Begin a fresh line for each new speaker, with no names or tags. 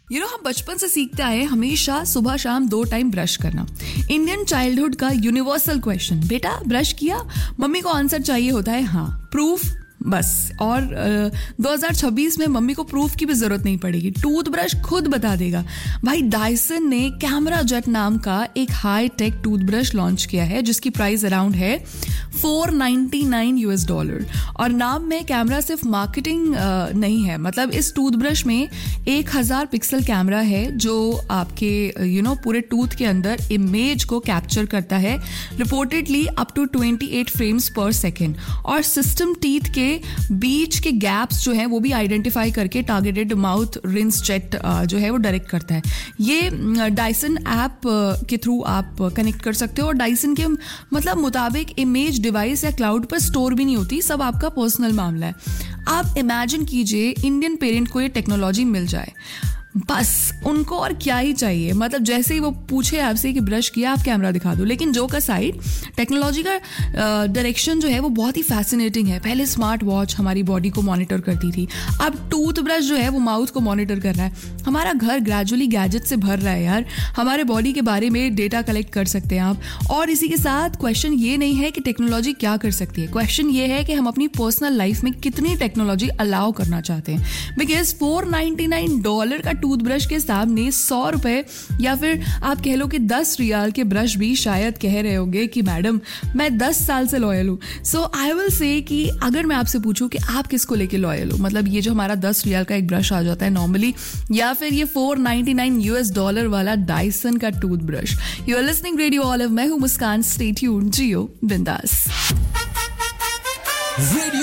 हम बचपन से सीखते आए हमेशा सुबह शाम 2 टाइम ब्रश करना। इंडियन चाइल्डहुड का यूनिवर्सल क्वेश्चन, बेटा ब्रश किया? मम्मी को आंसर चाहिए होता है हाँ, प्रूफ, बस। और 2026 में मम्मी को प्रूफ की भी जरूरत नहीं पड़ेगी, टूथब्रश खुद बता देगा। भाई डायसन ने कैमरा जेट नाम का एक हाई टेक टूथब्रश लॉन्च किया है जिसकी प्राइस अराउंड है $499 और नाम में कैमरा सिर्फ मार्केटिंग नहीं है, मतलब इस टूथब्रश में 1000 पिक्सल कैमरा है जो आपके पूरे टूथ के अंदर इमेज को कैप्चर करता है, रिपोर्टेडली अप टू 28 फ्रेम्स पर सेकेंड, और सिस्टम टीथ के बीच के गैप्स जो हैं वो भी आइडेंटिफाई करके टारगेटेड माउथ रिंस जेट जो है वो डायरेक्ट करता है। ये डायसन ऐप के थ्रू आप कनेक्ट कर सकते हो और डायसन के मुताबिक इमेज डिवाइस या क्लाउड पर स्टोर भी नहीं होती, सब आपका पर्सनल मामला है। आप इमेजिन कीजिए इंडियन पेरेंट को ये टेक्नोलॉजी मिल जाए, बस उनको और क्या ही चाहिए। मतलब जैसे ही वो पूछे आपसे कि ब्रश किया, आप कैमरा दिखा दो। लेकिन जोक असाइड, टेक्नोलॉजी का डायरेक्शन जो है वो बहुत ही फैसिनेटिंग है। पहले स्मार्ट वॉच हमारी बॉडी को मॉनिटर करती थी, अब टूथब्रश जो है वो माउथ को मॉनिटर कर रहा है। हमारा घर ग्रेजुअली गैजेट से भर रहा है यार, हमारे बॉडी के बारे में डेटा कलेक्ट कर सकते हैं आप। और इसी के साथ क्वेश्चन ये नहीं है कि टेक्नोलॉजी क्या कर सकती है, क्वेश्चन ये है कि हम अपनी पर्सनल लाइफ में कितनी टेक्नोलॉजी अलाउ करना चाहते हैं। बिकॉज $499 का टूथब्रश के सामने $100 या फिर आप कह लो कि 10 रियाल के ब्रश भी शायद कह रहे होंगे कि मैडम मैं 10 साल से लॉयल हूँ। सो आई विल से कि अगर मैं आपसे पूछूं कि आप किसको लेके लॉयल हो, मतलब ये जो हमारा 10 रियाल का एक ब्रश आ जाता है नॉर्मली, या फिर ये $499 वाला डायसन का toothbrush. You are listening radio olive, मैं हूँ मुस्कान, स्टे ट्यून्ड, जियो बिंदास।